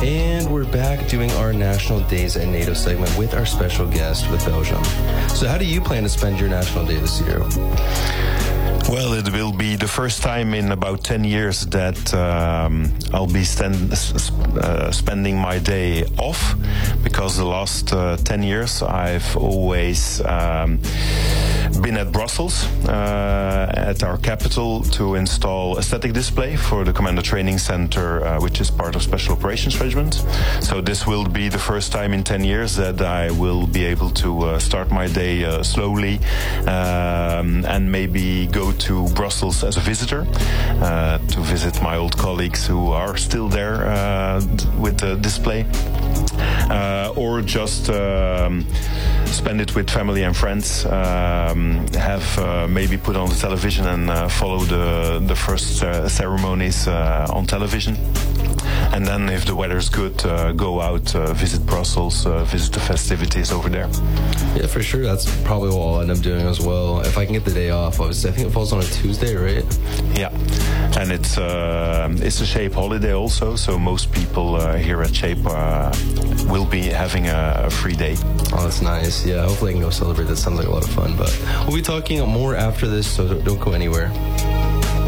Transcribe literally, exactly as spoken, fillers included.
And we're back doing our National Days at NATO segment with our special guest with Belgium. So how do you plan to spend your National Day this year? Well, it will be the first time in about ten years that um, I'll be stand, uh, spending my day off, because the last uh, ten years I've always um, been at Brussels, uh, at our capital, to install a static display for the Commander Training Center, uh, which is part of Special Operations Regiment. So this will be the first time in ten years that I will be able to uh, start my day uh, slowly um, and maybe go to Brussels as a visitor uh, to visit my old colleagues who are still there uh, with the display, uh, or just um, spend it with family and friends, um, have uh, maybe put on the television and uh, follow the, the first uh, ceremonies uh, on television. And then, if the weather's good, uh, go out, uh, visit Brussels, uh, visit the festivities over there. Yeah, for sure. That's probably what I'll end up doing as well. If I can get the day off, obviously. I think it falls on a Tuesday, right? Yeah, and it's uh, it's a SHAPE holiday also, so most people uh, here at SHAPE uh, will be having a, a free day. Oh, that's nice. Yeah, hopefully I can go celebrate. That sounds like a lot of fun. But we'll be talking more after this, so don't go anywhere.